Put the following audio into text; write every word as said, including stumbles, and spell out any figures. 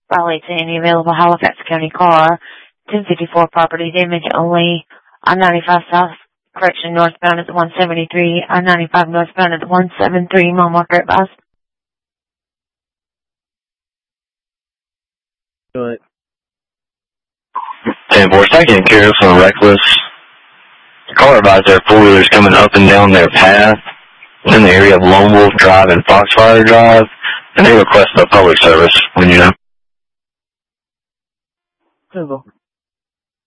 Raleigh to any available Halifax County car. ten fifty-four property damage only. I ninety-five south, correction, northbound at the one seventy-three. I ninety-five northbound at the one seventy-three. Mile marker advised. Do it. ten four, taking care of some reckless. Car advisor, four-wheelers coming up and down their path in the area of Lone Wolf Drive and Foxfire Drive, and they request a public service when you know. Google.